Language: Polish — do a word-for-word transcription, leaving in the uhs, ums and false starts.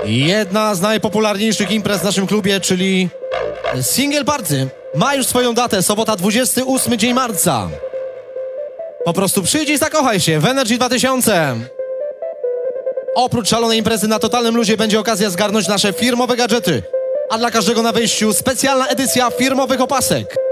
Jedna z najpopularniejszych imprez w naszym klubie, czyli Single Party, ma już swoją datę, sobota dwudziesty ósmy dzień marca. Po prostu przyjdź i zakochaj się w Energy dwa tysiące. Oprócz szalonej imprezy na totalnym luzie będzie okazja zgarnąć nasze firmowe gadżety, a dla każdego na wyjściu specjalna edycja firmowych opasek.